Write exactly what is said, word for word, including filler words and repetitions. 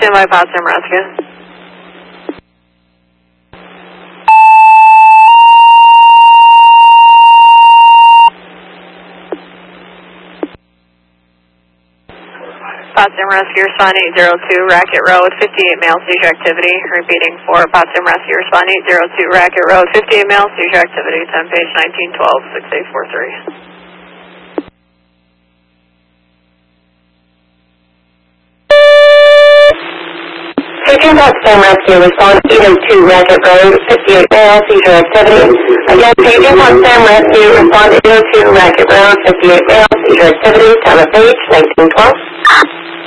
stand by Potsdam Rescue. Potsdam Rescue respond eight zero two Racket Road, fifty-eight male seizure activity. Repeating for Potsdam Rescue respond eight zero two Racket Road, fifty-eight male seizure activity. ten page nineteen twelve six eight four three. Station Potsdam Rescue respond eight oh two Racket Road, fifty-eight male seizure activity. Again, paging Potsdam Rescue respond eight oh two Racket Road, fifty-eight male seizure activity. Time of page nineteen twelve.